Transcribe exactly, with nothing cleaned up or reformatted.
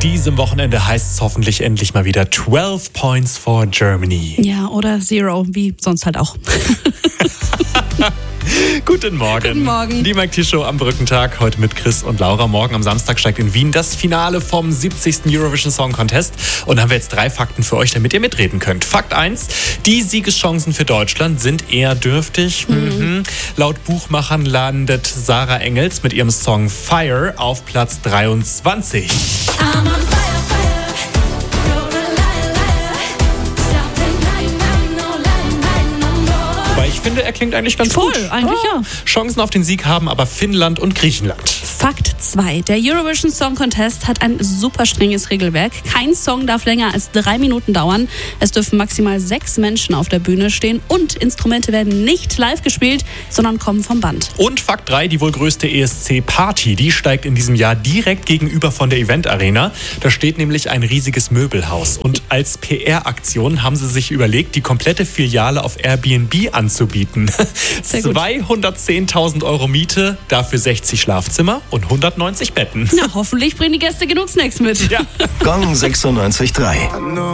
diesem Wochenende heißt es hoffentlich endlich mal wieder zwölf Points for Germany. Ja, oder Zero, wie sonst halt auch. Guten Morgen. Guten Morgen. Die Mike T Show am Brückentag, heute mit Chris und Laura. Morgen am Samstag steigt in Wien das Finale vom siebzigsten Eurovision Song Contest. Und da haben wir jetzt drei Fakten für euch, damit ihr mitreden könnt. Fakt eins, die Siegeschancen für Deutschland sind eher dürftig. Mhm. Mhm. Laut Buchmachern landet Sarah Engels mit ihrem Song Fire auf Platz dreiundzwanzig. I'm on fire, fire. You're a liar, liar. Stop denying I'm no lying, lying no more. Wobei ich finde, er klingt eigentlich ganz Voll, gut. eigentlich ja. Chancen auf den Sieg haben aber Finnland und Griechenland. Fakt zwei. Der Eurovision Song Contest hat ein super strenges Regelwerk. Kein Song darf länger als drei Minuten dauern. Es dürfen maximal sechs Menschen auf der Bühne stehen und Instrumente werden nicht live gespielt, sondern kommen vom Band. Und Fakt drei, die wohl größte E S C-Party, die steigt in diesem Jahr direkt gegenüber von der Event Arena. Da steht nämlich ein riesiges Möbelhaus. Und als P R-Aktion haben sie sich überlegt, die komplette Filiale auf Airbnb anzubieten. zweihundertzehntausend Euro Miete, dafür sechzig Schlafzimmer und hundertneunzig Betten. Na, hoffentlich bringen die Gäste genug Snacks mit. Ja. Gong sechsundneunzig Komma drei.